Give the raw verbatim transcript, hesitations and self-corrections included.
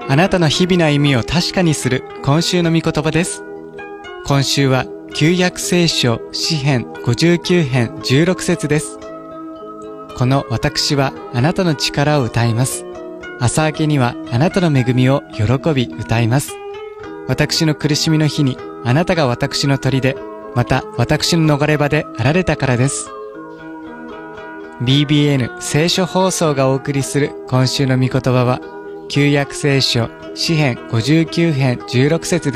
あなたの日々の歩みを確かにする今週の御言葉です。今週は旧約聖書詩編ごじゅうきゅう編じゅうろく節です。この私はあなたの力を歌います。朝明けにはあなたの恵みを喜び歌います。私の苦しみの日にあなたが私の砦、また私の逃れ場であられたからです。ビービーエヌ 聖書放送がお送りする今週の御言葉は、旧約聖書詩編ごじゅうきゅう編じゅうろく節です。